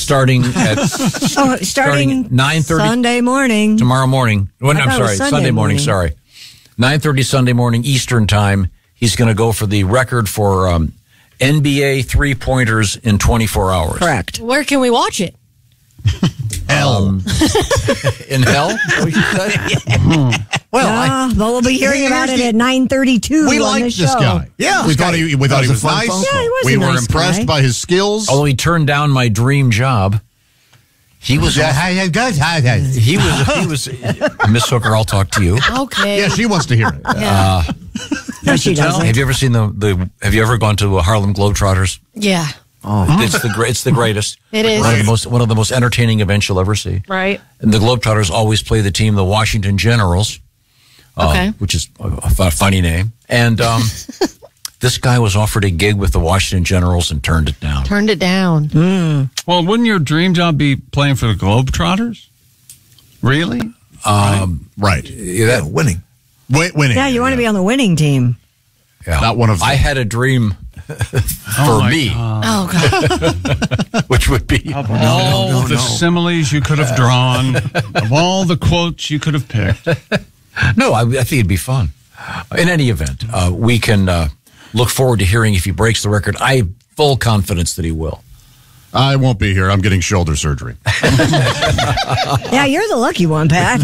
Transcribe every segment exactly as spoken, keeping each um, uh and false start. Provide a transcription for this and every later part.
starting at oh, starting, starting nine thirty Sunday morning. Tomorrow morning. Well, I'm sorry, Sunday, Sunday morning, morning, sorry. nine thirty Sunday morning Eastern time. He's going to go for the record for um, N B A three-pointers in twenty-four hours. Correct. Where can we watch it? Hell. Um, in hell? Well, uh, I, but we'll be hearing about it at nine thirty-two. We like this guy. Yeah, we thought he, we thought he was nice. Yeah, he was we a were nice impressed guy. by his skills. Although he turned down my dream job, he was. Yeah, he was. He was. Miss Hooker, I'll talk to you. Okay. Yeah, she wants to hear it. Yeah. Uh, no, she doesn't. Have you ever seen the, the? Have you ever gone to Harlem Globetrotters? Yeah. Oh, it's the great. It's the greatest. It is one of the most one of the most entertaining events you'll ever see. Right. And the Globetrotters always play the team, the Washington Generals. Uh, okay. Which is a, a funny name. And um, this guy was offered a gig with the Washington Generals and turned it down. Turned it down. Mm. Well, wouldn't your dream job be playing for the Globetrotters? Really? Um, right. Yeah, that, winning. Win- winning. Yeah, you want to be on the winning team. Yeah. Not one of them. I had a dream for oh me. God. Oh, God. Which would be Of no, all no, no, the no. similes you could have drawn, of all the quotes you could have picked. No, I, I think it'd be fun. In any event, uh, we can uh, look forward to hearing if he breaks the record. I have full confidence that he will. I won't be here. I'm getting shoulder surgery. Yeah, you're the lucky one, Pat.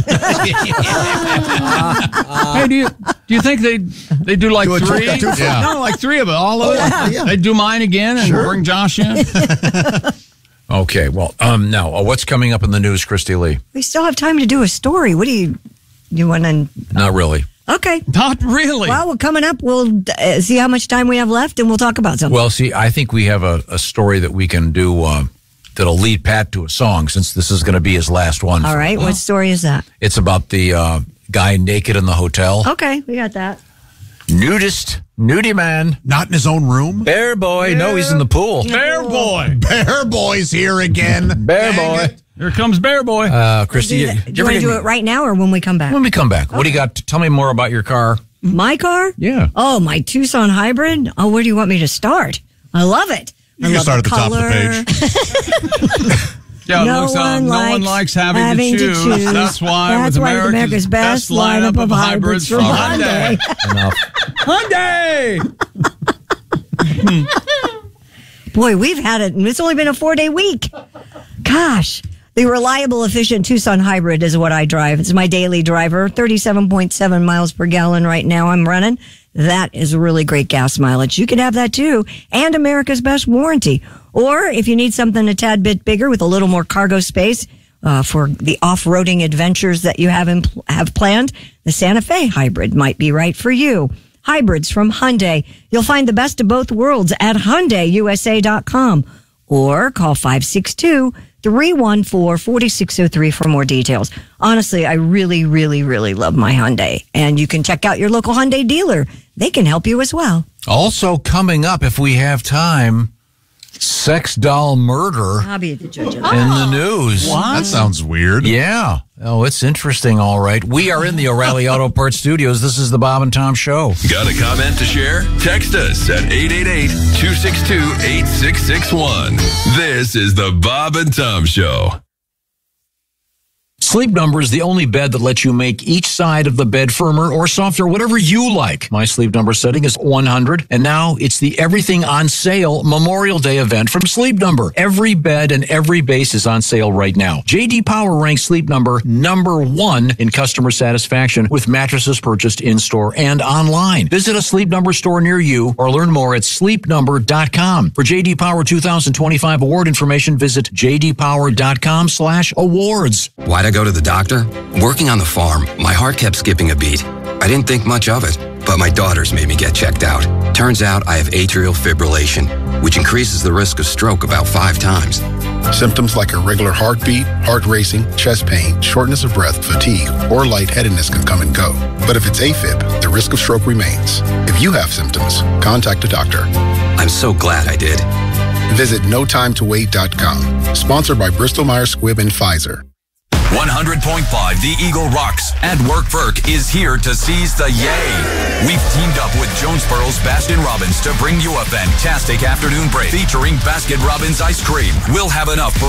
Hey, do you do you think they they do like Do a two- three? a two- Yeah. No, like three of it, all of it. yeah, yeah. They do mine again and bring Josh in. Okay, well, um, now, uh, what's coming up in the news, Christy Lee? We still have time to do a story. What do you, you want to? Not really. Okay. Not really. Well, we're coming up. We'll uh, see how much time we have left, and we'll talk about something. Well, see, I think we have a, a story that we can do uh, that'll lead Pat to a song, since this is going to be his last one. All right. What story is that? It's about the uh, guy naked in the hotel. Okay, we got that. Nudist, nudie man. Not in his own room. Bear boy. No, he's in the pool. Bear Boy. Bear Boy's here again. Bear Dang boy. it. Here comes Bear Boy. Uh, Christy, Do, you, that- you do you ever want to get- do it right now or when we come back? When we come back, what do you got? Tell me more about your car. My car? Yeah. Oh, my Tucson Hybrid? Oh, where do you want me to start? I love it. You I can love start at the top of color. the page. Yeah, it no looks, uh, one no likes one likes having, having to, to choose. choose. That's why That's with why America's, America's best lineup of hybrids from Hyundai. Hyundai. Enough. Hyundai! Boy, we've had it. It's only been a four-day week. Gosh. The reliable, efficient Tucson Hybrid is what I drive. It's my daily driver. thirty-seven point seven miles per gallon right now I'm running. That is a really great gas mileage. You can have that too. And America's best warranty. Or if you need something a tad bit bigger with a little more cargo space uh, for the off-roading adventures that you have, in, have planned, the Santa Fe Hybrid might be right for you. Hybrids from Hyundai. You'll find the best of both worlds at Hyundai U S A dot com or call five six two, three one four, four six zero three for more details. Honestly, I really, really, really love my Hyundai. And you can check out your local Hyundai dealer. They can help you as well. Also coming up, if we have time, sex doll murder I'll be the judge of in that. the news. That sounds weird. Yeah. Oh, it's interesting, all right. We are in the O'Reilly Auto Parts Studios. This is the Bob and Tom Show. Got a comment to share? Text us at eight eight eight, two six two, eight six six one. This is the Bob and Tom Show. Sleep Number is the only bed that lets you make each side of the bed firmer or softer, whatever you like. My Sleep Number setting is one hundred, and now it's the Everything on Sale Memorial Day event from Sleep Number. Every bed and every base is on sale right now. J D Power ranks Sleep Number number one in customer satisfaction with mattresses purchased in-store and online. Visit a Sleep Number store near you or learn more at sleep number dot com. For J D Power two thousand twenty-five award information, visit j d power dot com slash awards. Why'd I go to the doctor? Working on the farm, my heart kept skipping a beat. I didn't think much of it, but my daughters made me get checked out. Turns out I have atrial fibrillation, which increases the risk of stroke about five times. Symptoms like irregular heartbeat, heart racing, chest pain, shortness of breath, fatigue, or lightheadedness can come and go. But if it's AFib, the risk of stroke remains. If you have symptoms, contact a doctor. I'm so glad I did. Visit no time to wait dot com. Sponsored by Bristol Myers Squibb and Pfizer. one hundred point five The Eagle Rocks and Workburg is here to seize the yay. We've teamed up with Jonesboro's Baskin Robbins to bring you a fantastic afternoon break featuring Baskin Robbins ice cream. We'll have enough for